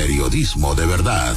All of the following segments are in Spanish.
periodismo de verdad.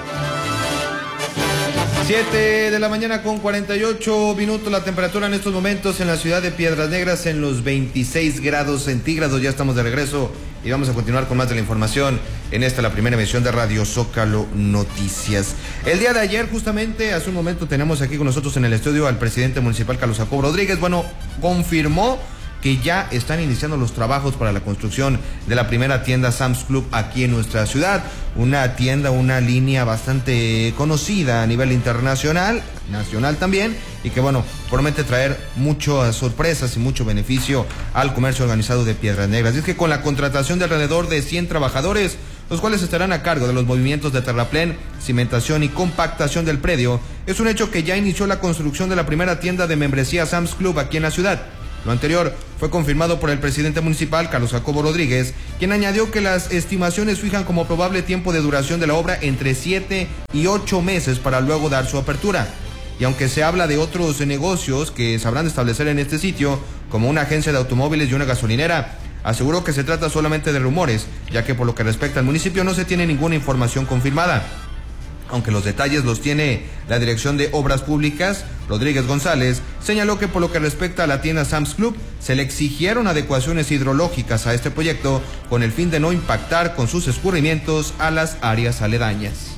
7 de la mañana con 48 minutos, la temperatura en estos momentos en la ciudad de Piedras Negras en los 26 grados centígrados. Ya estamos de regreso y vamos a continuar con más de la información en esta, la primera emisión de Radio Zócalo Noticias. El día de ayer, justamente, hace un momento tenemos aquí con nosotros en el estudio al presidente municipal, Carlos Jacobo Rodríguez. Bueno, confirmó que ya están iniciando los trabajos para la construcción de la primera tienda Sam's Club aquí en nuestra ciudad. Una tienda, una línea bastante conocida a nivel internacional, nacional también, y que bueno, promete traer muchas sorpresas y mucho beneficio al comercio organizado de Piedras Negras. Y es que con la contratación de alrededor de 100 trabajadores, los cuales estarán a cargo de los movimientos de terraplén, cimentación y compactación del predio, es un hecho que ya inició la construcción de la primera tienda de membresía Sam's Club aquí en la ciudad. Lo anterior fue confirmado por el presidente municipal, Carlos Jacobo Rodríguez, quien añadió que las estimaciones fijan como probable tiempo de duración de la obra entre 7 y 8 meses para luego dar su apertura. Y aunque se habla de otros negocios que sabrán establecer en este sitio, como una agencia de automóviles y una gasolinera, aseguró que se trata solamente de rumores, ya que por lo que respecta al municipio no se tiene ninguna información confirmada. Aunque los detalles los tiene la Dirección de Obras Públicas, Rodríguez González señaló que por lo que respecta a la tienda Sam's Club, se le exigieron adecuaciones hidrológicas a este proyecto con el fin de no impactar con sus escurrimientos a las áreas aledañas.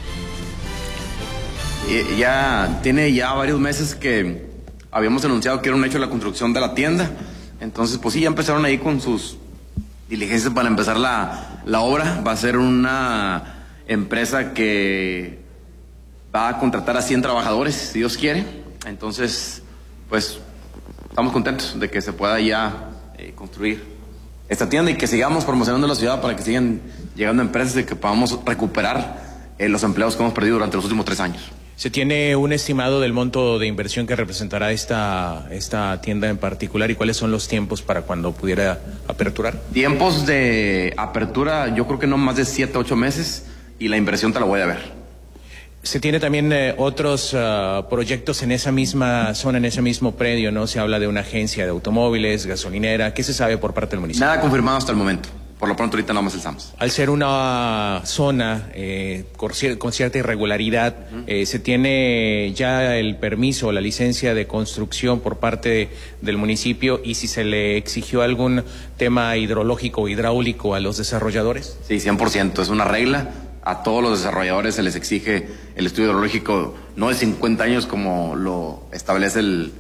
Tiene varios meses que habíamos anunciado que era un hecho la construcción de la tienda, entonces pues sí, ya empezaron ahí con sus diligencias para empezar la obra. Va a ser una empresa que va a contratar a 100 trabajadores, si Dios quiere. Entonces, pues, estamos contentos de que se pueda ya construir esta tienda y que sigamos promocionando la ciudad para que sigan llegando empresas y que podamos recuperar los empleos que hemos perdido durante los últimos 3 años. ¿Se tiene un estimado del monto de inversión que representará esta tienda en particular y cuáles son los tiempos para cuando pudiera aperturar? Tiempos de apertura, yo creo que no más de 7 a 8 meses. Y la inversión te la voy a ver. Se tiene también otros proyectos en esa misma zona, en ese mismo predio, ¿no? Se habla de una agencia de automóviles, gasolinera. ¿Qué se sabe por parte del municipio? Nada confirmado hasta el momento. Por lo pronto ahorita nada más el SAMS. Al ser una zona con cierta irregularidad, ¿se tiene ya el permiso o la licencia de construcción por parte del municipio? Y si se le exigió algún tema hidrológico o hidráulico a los desarrolladores. Sí, 100%. Es una regla. A todos los desarrolladores se les exige el estudio hidrológico, no de 50 años como lo establece el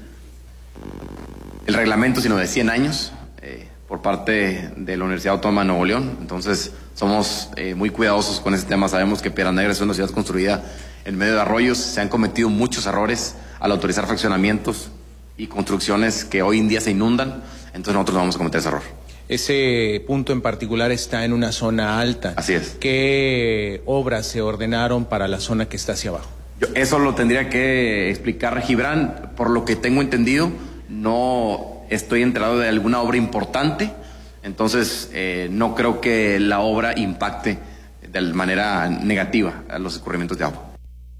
reglamento, sino de 100 años por parte de la Universidad Autónoma de Nuevo León. Entonces somos muy cuidadosos con ese tema. Sabemos que Piedras Negras es una ciudad construida en medio de arroyos. Se han cometido muchos errores al autorizar fraccionamientos y construcciones que hoy en día se inundan. Entonces nosotros no vamos a cometer ese error. Ese punto en particular está en una zona alta. Así es. ¿Qué obras se ordenaron para la zona que está hacia abajo? Eso lo tendría que explicar Gibran. Por lo que tengo entendido, no estoy enterado de alguna obra importante. Entonces, no creo que la obra impacte de manera negativa a los escurrimientos de agua.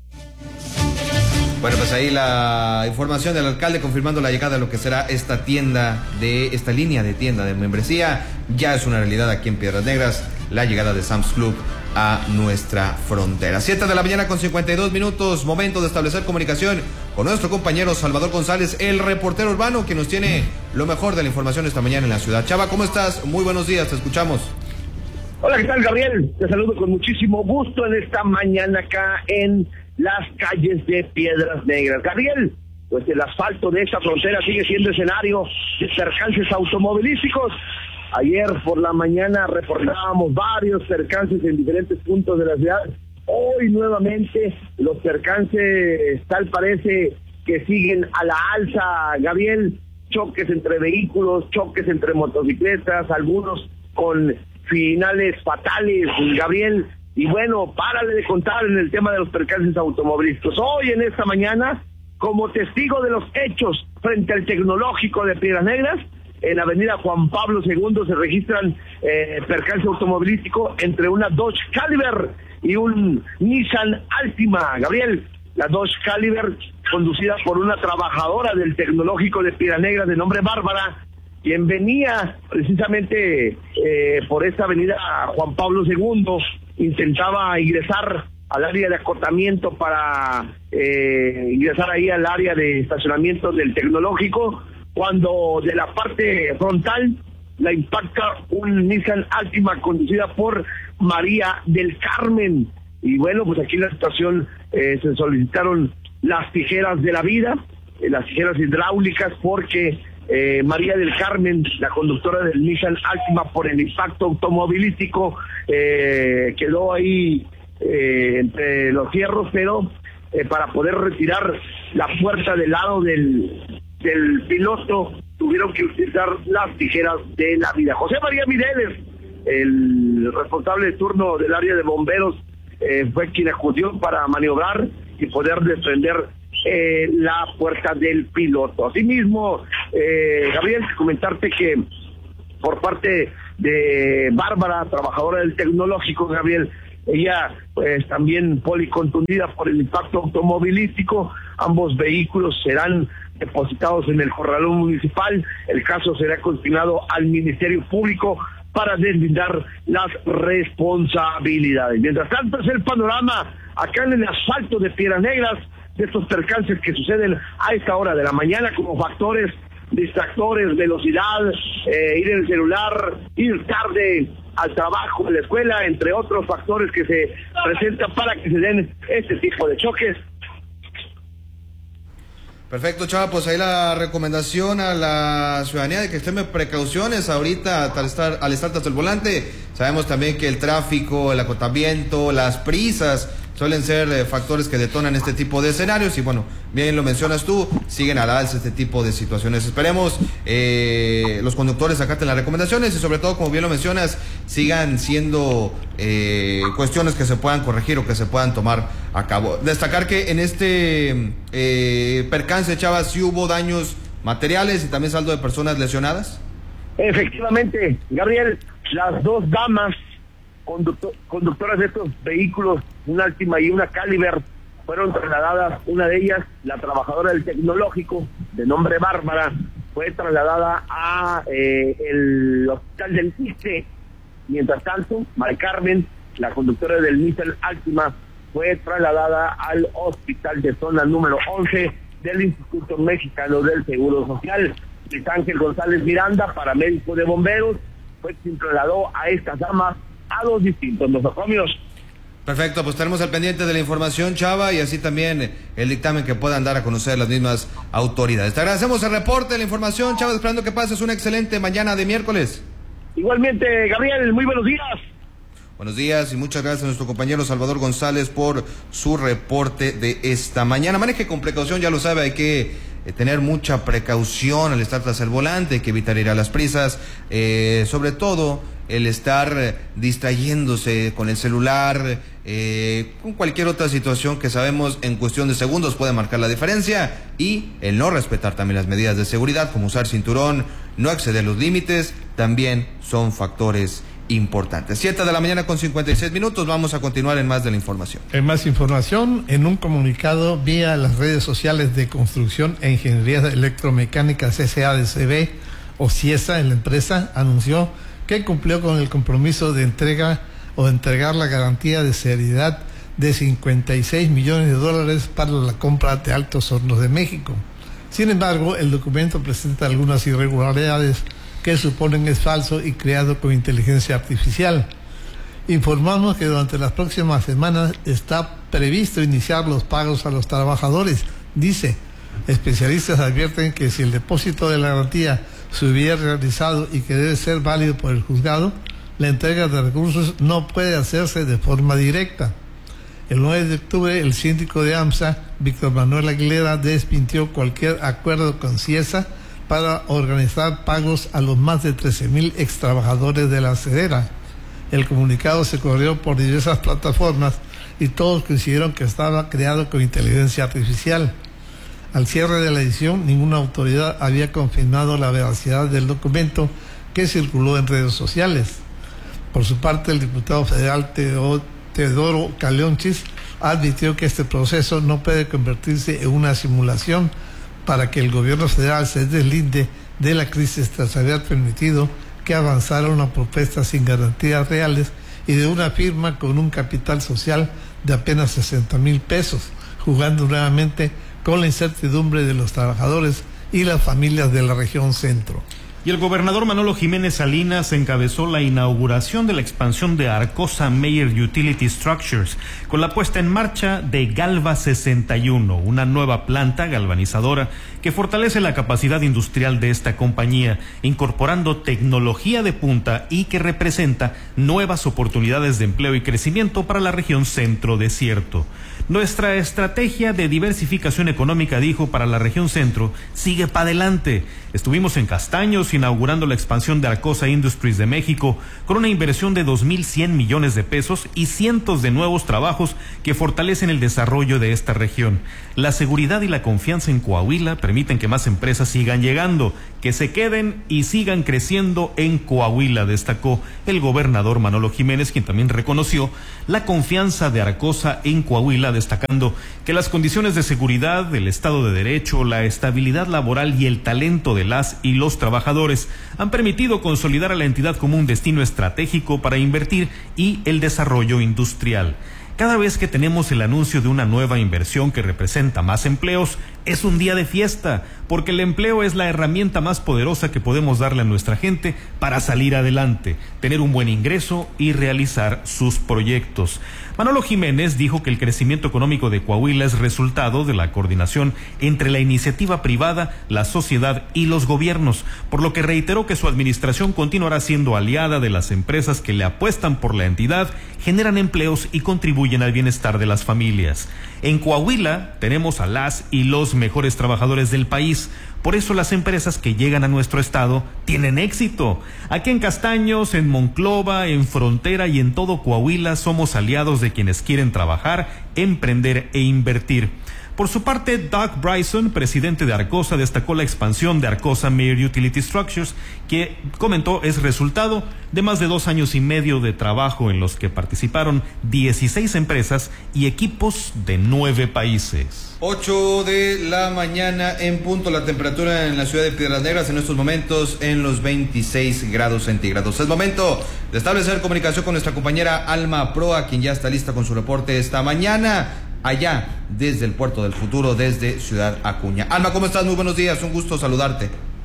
Bueno, pues ahí la información del alcalde confirmando la llegada de lo que será esta tienda, de esta línea de tienda de membresía. Ya es una realidad aquí en Piedras Negras, la llegada de Sam's Club a nuestra frontera. 7 de la mañana con 52 minutos, momento de establecer comunicación con nuestro compañero Salvador González, el reportero urbano, que nos tiene lo mejor de la información esta mañana en la ciudad. Chava, ¿cómo estás? Muy buenos días, te escuchamos. Hola, ¿qué tal, Gabriel? Te saludo con muchísimo gusto en esta mañana acá en las calles de Piedras Negras. Gabriel, pues el asfalto de esta frontera sigue siendo escenario de percances automovilísticos. Ayer por la mañana reportábamos varios percances en diferentes puntos de la ciudad. Hoy nuevamente los percances tal parece que siguen a la alza, Gabriel. Choques entre vehículos, choques entre motocicletas, algunos con finales fatales, Gabriel. Y bueno, párale de contar en el tema de los percances automovilísticos. Hoy en esta mañana, como testigo de los hechos frente al Tecnológico de Piedras Negras, en avenida Juan Pablo II se registran percance automovilístico entre una Dodge Caliber y un Nissan Altima. Gabriel, la Dodge Caliber, conducida por una trabajadora del Tecnológico de Piedras Negras de nombre Bárbara, quien venía precisamente por esta avenida Juan Pablo II intentaba ingresar al área de acotamiento para ingresar ahí al área de estacionamiento del Tecnológico, cuando de la parte frontal la impacta un Nissan Altima conducida por María del Carmen. Y bueno, pues aquí en la situación se solicitaron las tijeras de la vida, las tijeras hidráulicas, porque María del Carmen, la conductora del Nissan Altima, por el impacto automovilístico, quedó ahí entre los fierros, pero para poder retirar la puerta del lado del piloto tuvieron que utilizar las tijeras de la vida. José María Mireles, el responsable de turno del área de bomberos, fue quien acudió para maniobrar y poder desprender la puerta del piloto. Asimismo, Gabriel, comentarte que por parte de Bárbara, trabajadora del Tecnológico, Gabriel, ella pues también policontundida por el impacto automovilístico. Ambos vehículos serán depositados en el corralón municipal. El caso será consignado al Ministerio Público para deslindar las responsabilidades. Mientras tanto, es el panorama acá en el asfalto de Piedras Negras de estos percances que suceden a esta hora de la mañana como factores distractores, velocidad, ir en el celular, ir tarde al trabajo, a la escuela, entre otros factores que se presentan para que se den este tipo de choques. Perfecto, Chava, pues ahí la recomendación a la ciudadanía de que extreme precauciones ahorita al estar tras el volante. Sabemos también que el tráfico, el acotamiento, las prisas suelen ser factores que detonan este tipo de escenarios y bueno, bien lo mencionas tú, siguen al alza este tipo de situaciones. Esperemos los conductores acaten las recomendaciones y sobre todo, como bien lo mencionas, sigan siendo cuestiones que se puedan corregir o que se puedan tomar a cabo. Destacar que en este percance, Chava, sí hubo daños materiales y también saldo de personas lesionadas. Efectivamente, Gabriel, las dos damas conductoras de estos vehículos, una Altima y una Caliber, fueron trasladadas. Una de ellas, la trabajadora del Tecnológico, de nombre Bárbara, fue trasladada a el hospital del ISSSTE. Mientras tanto, María Carmen, la conductora del Nissan Altima, fue trasladada al hospital de zona número 11 del Instituto Mexicano del Seguro Social. Luis Ángel González Miranda, paramédico de bomberos, fue quien trasladó a estas damas a los distintos nosocomios. Perfecto, pues tenemos al pendiente de la información, Chava, y así también el dictamen que puedan dar a conocer las mismas autoridades. Te agradecemos el reporte, la información, Chava, esperando que pases una excelente mañana de miércoles. Igualmente, Gabriel, muy buenos días. Buenos días y muchas gracias a nuestro compañero Salvador González por su reporte de esta mañana. Maneje con precaución, ya lo sabe, hay que tener mucha precaución al estar tras el volante, hay que evitar ir a las prisas, sobre todo el estar distrayéndose con el celular, con cualquier otra situación que sabemos en cuestión de segundos puede marcar la diferencia, y el no respetar también las medidas de seguridad, como usar cinturón, no exceder los límites, también son factores importantes. 7 de la mañana con 56 minutos, vamos a continuar en más de la información. En más información, en un comunicado vía las redes sociales de Construcción e Ingeniería Electromecánicas SADCB o CIESA, en la empresa, anunció que cumplió con el compromiso de entregar la garantía de seriedad de $56 millones para la compra de Altos Hornos de México. Sin embargo, el documento presenta algunas irregularidades que suponen es falso y creado con inteligencia artificial. Informamos que durante las próximas semanas está previsto iniciar los pagos a los trabajadores. Dice, especialistas advierten que si el depósito de la garantía se hubiera realizado y que debe ser válido por el juzgado, la entrega de recursos no puede hacerse de forma directa. El 9 de octubre, el síndico de AMSA, Víctor Manuel Aguilera, desmintió cualquier acuerdo con CIESA para organizar pagos a los más de 13,000 extrabajadores de la acedera. El comunicado se corrió por diversas plataformas y todos coincidieron que estaba creado con inteligencia artificial. Al cierre de la edición, ninguna autoridad había confirmado la veracidad del documento que circuló en redes sociales. Por su parte, el diputado federal Teodoro Calonchis advirtió que este proceso no puede convertirse en una simulación para que el gobierno federal se deslinde de la crisis tras haber permitido que avanzara una propuesta sin garantías reales y de una firma con un capital social de apenas 60,000 pesos, jugando nuevamente con la incertidumbre de los trabajadores y las familias de la región centro. Y el gobernador Manolo Jiménez Salinas encabezó la inauguración de la expansión de Arcosa Meyer Utility Structures con la puesta en marcha de Galva 61, una nueva planta galvanizadora que fortalece la capacidad industrial de esta compañía, incorporando tecnología de punta y que representa nuevas oportunidades de empleo y crecimiento para la región centro desierto. Nuestra estrategia de diversificación económica, dijo, para la región centro sigue para adelante. Estuvimos en Castaños inaugurando la expansión de Arcosa Industries de México con una inversión de 2,100 millones de pesos y cientos de nuevos trabajos que fortalecen el desarrollo de esta región. La seguridad y la confianza en Coahuila permiten que más empresas sigan llegando, que se queden y sigan creciendo en Coahuila, destacó el gobernador Manolo Jiménez, quien también reconoció la confianza de Arcosa en Coahuila, destacando que las condiciones de seguridad, el Estado de Derecho, la estabilidad laboral y el talento de las y los trabajadores han permitido consolidar a la entidad como un destino estratégico para invertir y el desarrollo industrial. Cada vez que tenemos el anuncio de una nueva inversión que representa más empleos, es un día de fiesta, porque el empleo es la herramienta más poderosa que podemos darle a nuestra gente para salir adelante, tener un buen ingreso y realizar sus proyectos. Manolo Jiménez dijo que el crecimiento económico de Coahuila es resultado de la coordinación entre la iniciativa privada, la sociedad y los gobiernos, por lo que reiteró que su administración continuará siendo aliada de las empresas que le apuestan por la entidad, generan empleos y contribuyen al bienestar de las familias. En Coahuila tenemos a las y los mejores trabajadores del país. Por eso las empresas que llegan a nuestro estado tienen éxito. Aquí en Castaños, en Monclova, en Frontera y en todo Coahuila somos aliados de quienes quieren trabajar, emprender e invertir. Por su parte, Doug Bryson, presidente de Arcosa, destacó la expansión de Arcosa Meyer Utility Structures, que comentó es resultado de más de 2 años y medio de trabajo en los que participaron 16 empresas y equipos de 9 países. 8 de la mañana en punto, la temperatura en la ciudad de Piedras Negras en estos momentos en los 26 grados centígrados. Es momento de establecer comunicación con nuestra compañera Alma Proa, quien ya está lista con su reporte esta mañana, allá desde el Puerto del Futuro, desde Ciudad Acuña. Alma, ¿cómo estás? Muy buenos días, un gusto saludarte.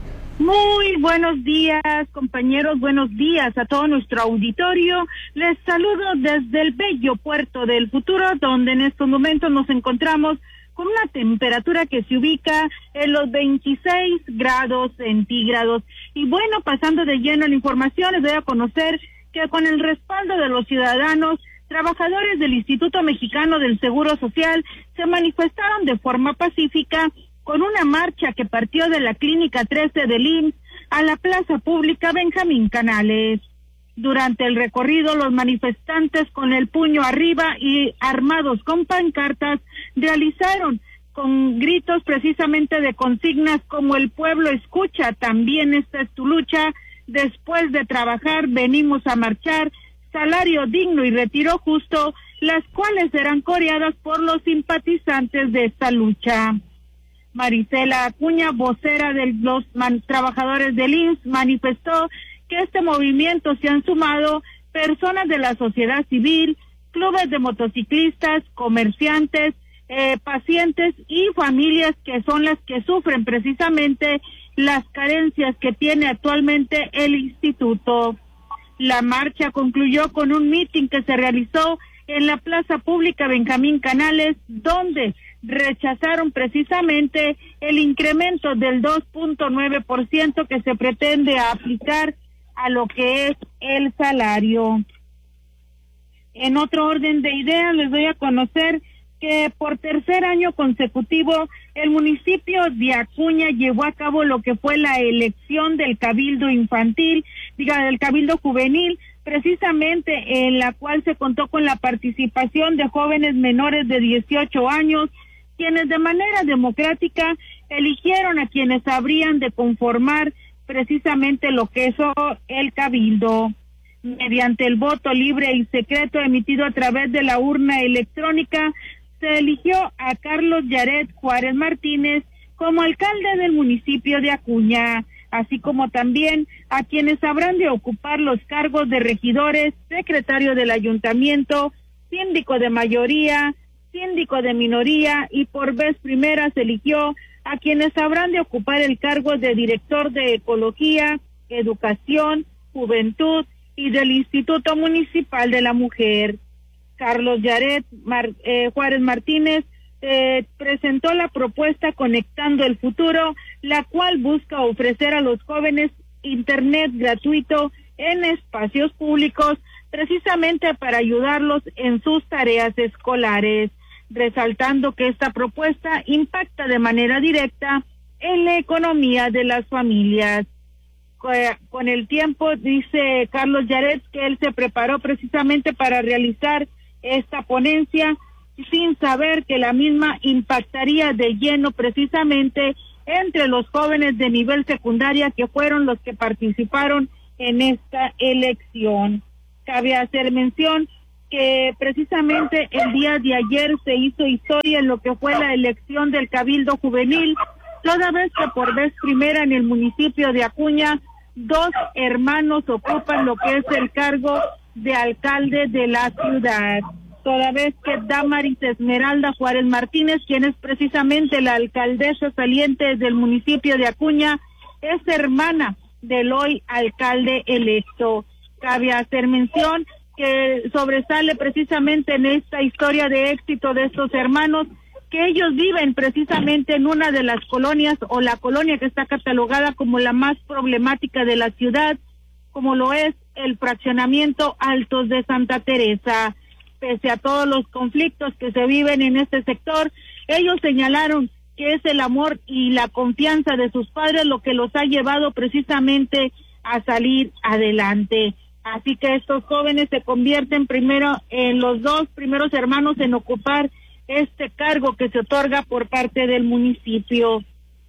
Muy buenos días, compañeros, buenos días a todo nuestro auditorio. Les saludo desde el bello Puerto del Futuro, donde en estos momentos nos encontramos con una temperatura que se ubica en los 26 grados centígrados. Y bueno, pasando de lleno a la información, les doy a conocer que con el respaldo de los ciudadanos, trabajadores del Instituto Mexicano del Seguro Social se manifestaron de forma pacífica con una marcha que partió de la Clínica 13 del IMSS a la Plaza Pública Benjamín Canales. Durante el recorrido, los manifestantes con el puño arriba y armados con pancartas realizaron con gritos precisamente de consignas como "el pueblo escucha, también esta es tu lucha", "después de trabajar venimos a marchar", "salario digno y retiro justo", las cuales serán coreadas por los simpatizantes de esta lucha. Marisela Acuña, vocera de los trabajadores del IMSS, manifestó que este movimiento se han sumado personas de la sociedad civil, clubes de motociclistas, comerciantes, pacientes y familias que son las que sufren precisamente las carencias que tiene actualmente el instituto. La marcha concluyó con un mitin que se realizó en la Plaza Pública Benjamín Canales, donde rechazaron precisamente el incremento del 2.9% que se pretende aplicar a lo que es el salario. En otro orden de ideas, les doy a conocer que por tercer año consecutivo el municipio de Acuña llevó a cabo lo que fue la elección del cabildo del cabildo juvenil, precisamente en la cual se contó con la participación de jóvenes menores de 18 años, quienes de manera democrática eligieron a quienes habrían de conformar precisamente lo que es el cabildo. Mediante el voto libre y secreto emitido a través de la urna electrónica, se eligió a Carlos Yaret Juárez Martínez como alcalde del municipio de Acuña. así como también a quienes habrán de ocupar los cargos de regidores, secretario del ayuntamiento, síndico de mayoría, síndico de minoría, y por vez primera se eligió a quienes habrán de ocupar el cargo de director de Ecología, Educación, Juventud y del Instituto Municipal de la Mujer. Carlos Yaret Juárez Martínez presentó la propuesta Conectando el Futuro, la cual busca ofrecer a los jóvenes internet gratuito en espacios públicos, precisamente para ayudarlos en sus tareas escolares, resaltando que esta propuesta impacta de manera directa en la economía de las familias. Con el tiempo, dice Carlos Yaret, que él se preparó precisamente para realizar esta ponencia, sin saber que la misma impactaría de lleno precisamente entre los jóvenes de nivel secundaria, que fueron los que participaron en esta elección. Cabe hacer mención que precisamente el día de ayer se hizo historia en lo que fue la elección del Cabildo Juvenil, toda vez que por vez primera en el municipio de Acuña, 2 hermanos ocupan lo que es el cargo de alcalde de la ciudad, toda vez que Damaris Esmeralda Juárez Martínez, quien es precisamente la alcaldesa saliente del municipio de Acuña, es hermana del hoy alcalde electo. Cabe hacer mención que sobresale precisamente en esta historia de éxito de estos hermanos, que ellos viven precisamente en una de las colonias, o la colonia que está catalogada como la más problemática de la ciudad, como lo es el fraccionamiento Altos de Santa Teresa. Pese a todos los conflictos que se viven en este sector, ellos señalaron que es el amor y la confianza de sus padres lo que los ha llevado precisamente a salir adelante. Así que estos jóvenes se convierten primero en los 2 primeros hermanos en ocupar este cargo que se otorga por parte del municipio.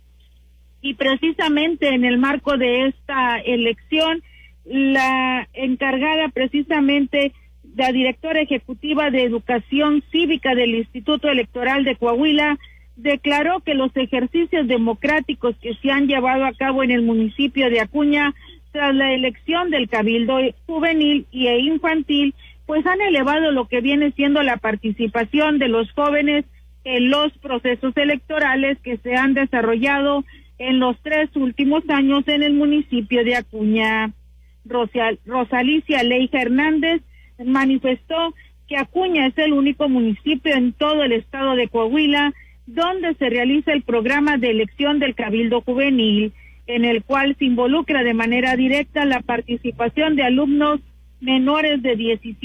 Y precisamente en el marco de esta elección, la encargada precisamente, la directora ejecutiva de Educación Cívica del Instituto Electoral de Coahuila, declaró que los ejercicios democráticos que se han llevado a cabo en el municipio de Acuña tras la elección del Cabildo Juvenil e Infantil, pues han elevado lo que viene siendo la participación de los jóvenes en los procesos electorales que se han desarrollado en los 3 últimos años en el municipio de Acuña. Rosalicia Leija Hernández manifestó que Acuña es el único municipio en todo el estado de Coahuila donde se realiza el programa de elección del Cabildo Juvenil, en el cual se involucra de manera directa la participación de alumnos menores de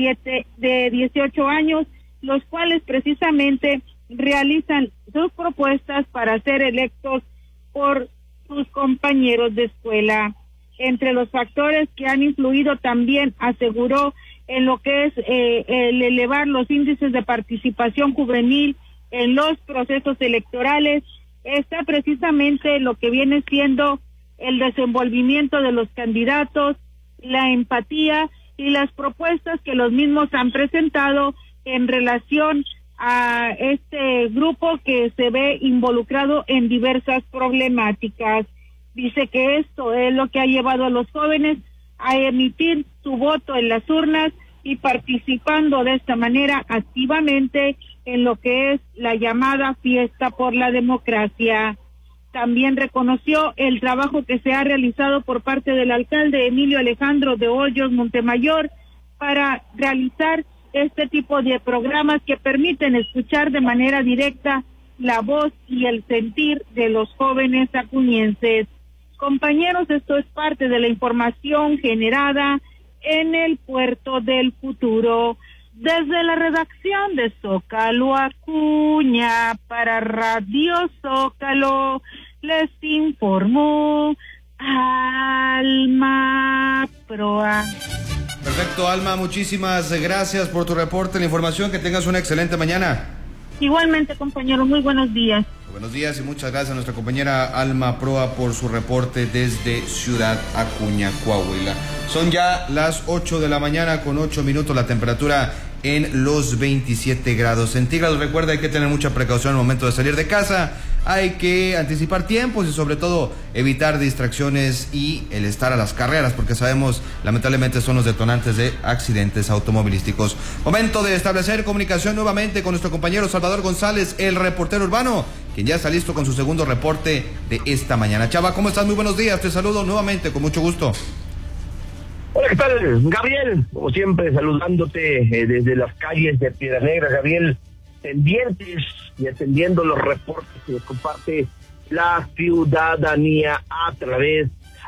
18 años, los cuales precisamente realizan sus propuestas para ser electos por sus compañeros de escuela. Entre los factores que han influido también, aseguró, en lo que es el elevar los índices de participación juvenil en los procesos electorales, está precisamente lo que viene siendo el desenvolvimiento de los candidatos, la empatía y las propuestas que los mismos han presentado en relación a este grupo que se ve involucrado en diversas problemáticas. Dice que esto es lo que ha llevado a los jóvenes a emitir su voto en las urnas y participando de esta manera activamente en lo que es la llamada fiesta por la democracia. También reconoció el trabajo que se ha realizado por parte del alcalde Emilio Alejandro de Hoyos Montemayor para realizar este tipo de programas que permiten escuchar de manera directa la voz y el sentir de los jóvenes acuñenses. Compañeros, esto es parte de la información generada en el Puerto del Futuro. Desde la redacción de Zócalo Acuña para Radio Zócalo, les informó Alma Proa. Perfecto, Alma, muchísimas gracias por tu reporte, la información, que tengas una excelente mañana. Igualmente, compañero, muy buenos días. Buenos días y muchas gracias a nuestra compañera Alma Proa por su reporte desde Ciudad Acuña, Coahuila. Son ya las 8 de la mañana con 8 minutos, la temperatura en los 27 grados centígrados. Recuerda, hay que tener mucha precaución al momento de salir de casa, hay que anticipar tiempos y sobre todo evitar distracciones y el estar a las carreras, porque sabemos lamentablemente son los detonantes de accidentes automovilísticos. Momento de establecer comunicación nuevamente con nuestro compañero Salvador González, el reportero urbano, quien ya está listo con su segundo reporte de esta mañana. Chava, ¿cómo estás? Muy buenos días, te saludo nuevamente con mucho gusto. Hola, ¿qué tal, Gabriel? Como siempre, saludándote desde las calles de Piedras Negras, Gabriel, pendientes y atendiendo los reportes que nos comparte la ciudadanía a través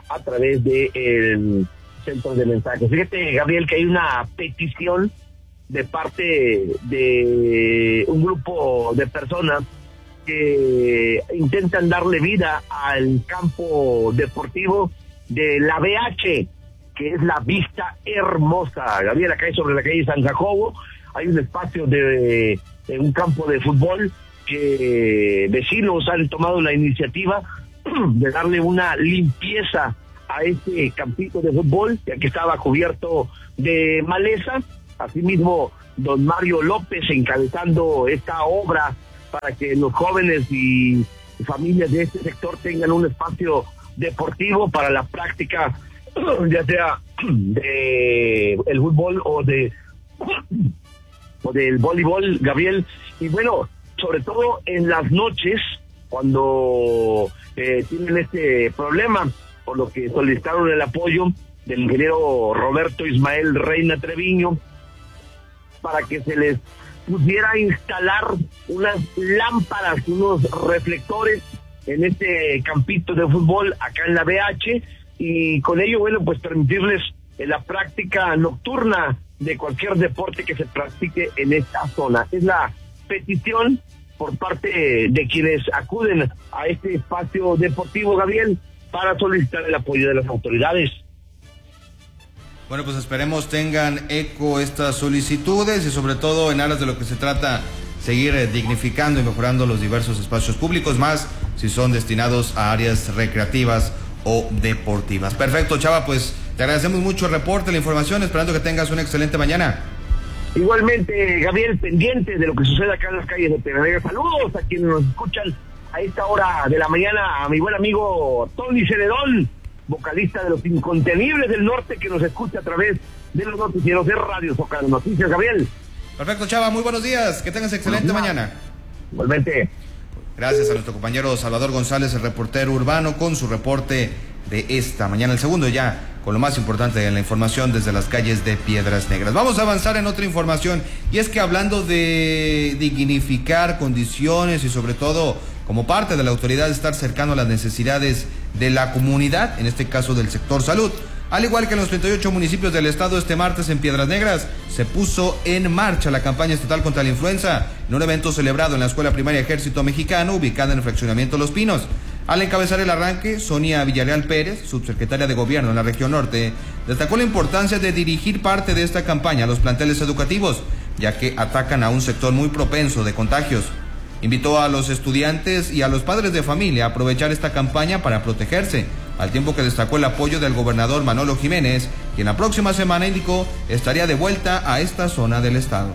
del centro de mensajes. Fíjate, Gabriel, que hay una petición de parte de un grupo de personas que intentan darle vida al campo deportivo de la BH, que es la Vista Hermosa. Gabriel, acá sobre la calle San Jacobo hay un espacio de un campo de fútbol que vecinos han tomado la iniciativa de darle una limpieza a este campito de fútbol, ya que estaba cubierto de maleza. Asimismo, don Mario López encabezando esta obra para que los jóvenes y familias de este sector tengan un espacio deportivo para la práctica, ya sea de el fútbol o del voleibol, Gabriel. Y bueno, sobre todo en las noches, cuando tienen este problema, por lo que solicitaron el apoyo del ingeniero Roberto Ismael Reina Treviño para que se les pudiera instalar unas lámparas, unos reflectores en este campito de fútbol acá en la BH, y con ello, bueno, pues permitirles la práctica nocturna de cualquier deporte que se practique en esta zona. Es la petición por parte de quienes acuden a este espacio deportivo, Gabriel, para solicitar el apoyo de las autoridades. Bueno, pues esperemos tengan eco estas solicitudes y sobre todo en aras de lo que se trata, seguir dignificando y mejorando los diversos espacios públicos, más si son destinados a áreas recreativas o deportivas. Perfecto, Chava, pues te agradecemos mucho el reporte, la información, esperando que tengas una excelente mañana. Igualmente, Gabriel, pendiente de lo que sucede acá en las calles de Piedras Negras. Saludos a quienes nos escuchan a esta hora de la mañana, a mi buen amigo Tony Celedón, vocalista de Los Incontenibles del Norte, que nos escucha a través de los noticieros de Radio Zócalo Noticias. Gabriel. Perfecto, Chava, muy buenos días, que tengas excelente mañana. Igualmente. Gracias a nuestro compañero Salvador González, el reportero urbano, con su reporte de esta mañana, el segundo ya, con lo más importante de la información desde las calles de Piedras Negras. Vamos a avanzar en otra información, y es que hablando de dignificar condiciones y sobre todo como parte de la autoridad estar cercano a las necesidades de la comunidad, en este caso del sector salud, al igual que en los 38 municipios del estado, este martes en Piedras Negras se puso en marcha la campaña estatal contra la influenza en un evento celebrado en la Escuela Primaria Ejército Mexicano, ubicada en el fraccionamiento Los Pinos. Al encabezar el arranque, Sonia Villarreal Pérez, subsecretaria de Gobierno en la región norte, destacó la importancia de dirigir parte de esta campaña a los planteles educativos, ya que atacan a un sector muy propenso de contagios. Invitó a los estudiantes y a los padres de familia a aprovechar esta campaña para protegerse, al tiempo que destacó el apoyo del gobernador Manolo Jiménez, quien la próxima semana indicó estaría de vuelta a esta zona del estado.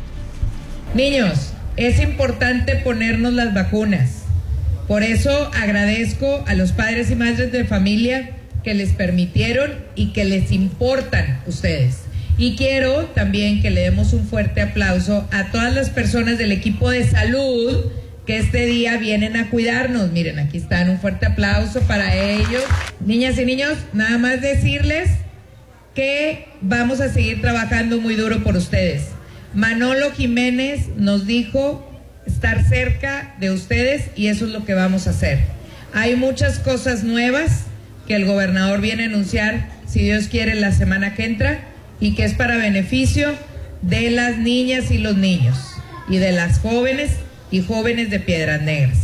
Niños, es importante ponernos las vacunas. Por eso agradezco a los padres y madres de familia que les permitieron y que les importan ustedes. Y quiero también que le demos un fuerte aplauso a todas las personas del equipo de salud que este día vienen a cuidarnos. Miren, aquí están, un fuerte aplauso para ellos. Niñas y niños, nada más decirles que vamos a seguir trabajando muy duro por ustedes. Manolo Jiménez nos dijo estar cerca de ustedes y eso es lo que vamos a hacer. Hay muchas cosas nuevas que el gobernador viene a anunciar, si Dios quiere, la semana que entra, y que es para beneficio de las niñas y los niños y de las jóvenes y jóvenes de Piedras Negras.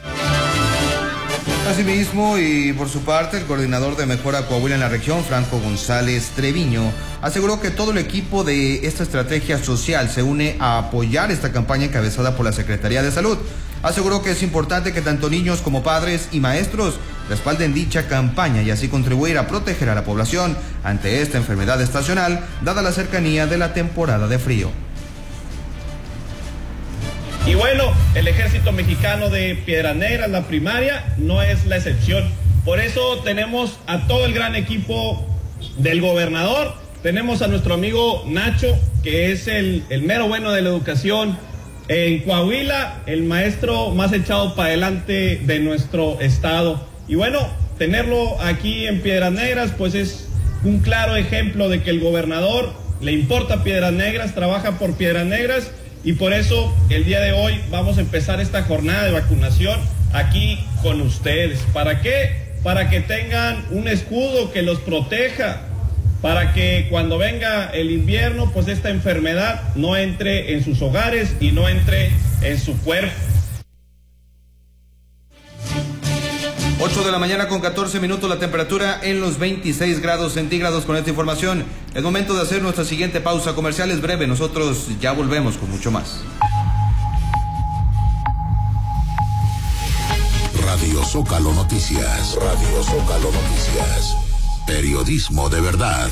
Asimismo, y por su parte, el coordinador de Mejora Coahuila en la región, Franco González Treviño, aseguró que todo el equipo de esta estrategia social se une a apoyar esta campaña encabezada por la Secretaría de Salud. Aseguró que es importante que tanto niños como padres y maestros respalden dicha campaña y así contribuir a proteger a la población ante esta enfermedad estacional, dada la cercanía de la temporada de frío. Y bueno, el Ejército Mexicano de Piedras Negras, la primaria, no es la excepción. Por eso tenemos a todo el gran equipo del gobernador. Tenemos a nuestro amigo Nacho, que es el mero bueno de la educación en Coahuila, el maestro más echado para adelante de nuestro estado. Y bueno, tenerlo aquí en Piedras Negras, pues es un claro ejemplo de que el gobernador le importa Piedras Negras, trabaja por Piedras Negras, y por eso el día de hoy vamos a empezar esta jornada de vacunación aquí con ustedes. ¿Para qué? Para que tengan un escudo que los proteja, para que cuando venga el invierno, pues esta enfermedad no entre en sus hogares y no entre en su cuerpo. 8 de la mañana con 14 minutos, la temperatura en los 26 grados centígrados. Con esta información es momento de hacer nuestra siguiente pausa comercial. Es breve, nosotros ya volvemos con mucho más. Radio Zócalo Noticias. Radio Zócalo Noticias. Periodismo de verdad.